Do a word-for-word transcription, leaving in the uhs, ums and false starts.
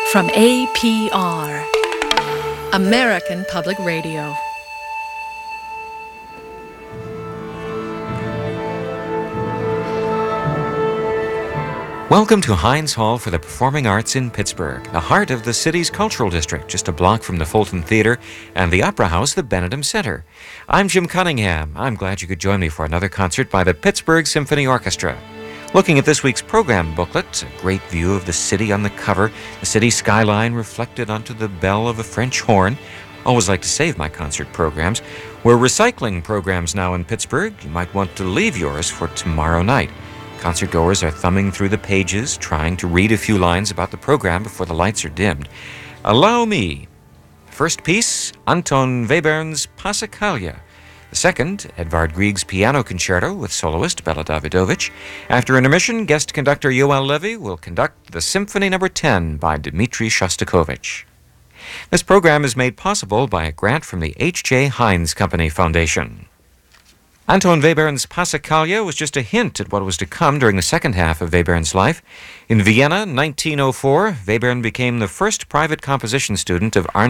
From A P R, American Public Radio. Welcome to Heinz Hall for the Performing Arts in Pittsburgh, the heart of the city's cultural district, just a block from the Fulton Theater and the Opera House, the Benedum Center. I'm Jim Cunningham. I'm glad you could join me for another concert by the Pittsburgh Symphony Orchestra. Looking at this week's program booklet, a great view of the city on the cover, the city skyline reflected onto the bell of a French horn. Always like to save my concert programs. We're recycling programs now in Pittsburgh. You might want to leave yours for tomorrow night. Concertgoers are thumbing through the pages, trying to read a few lines about the program before the lights are dimmed. Allow me. First piece, Anton Webern's Passacaglia. The second, Edvard Grieg's Piano Concerto with soloist Bela Davidovich. After intermission, guest conductor Yoel Levy will conduct the Symphony Number ten by Dmitri Shostakovich. This program is made possible by a grant from the H J. Heinz Company Foundation. Anton Webern's Passacaglia was just a hint at what was to come during the second half of Webern's life. In Vienna, nineteen oh four, Webern became the first private composition student of Arnold